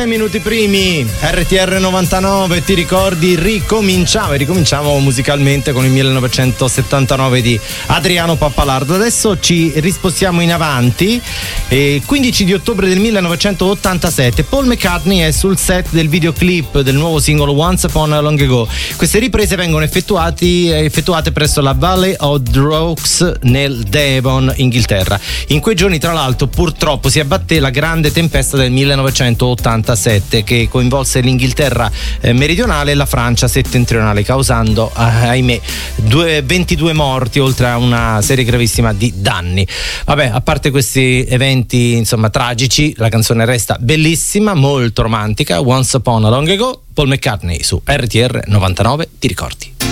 Minuti primi, RTR 99, ti ricordi? Ricominciamo musicalmente con il 1979 di Adriano Pappalardo. Adesso ci rispostiamo in avanti. 15 di ottobre del 1987 Paul McCartney è sul set del videoclip del nuovo singolo Once Upon a Long Ago. Queste riprese vengono effettuate presso la Valley of Rocks nel Devon, Inghilterra. In quei giorni, tra l'altro, purtroppo si abbatté la grande tempesta del 1987 che coinvolse l'Inghilterra meridionale e la Francia settentrionale, causando ahimè 22 morti oltre a una serie gravissima di danni. Vabbè, a parte questi eventi insomma tragici, la canzone resta bellissima, molto romantica. Once Upon a Long Ago, Paul McCartney su RTR 99, ti ricordi?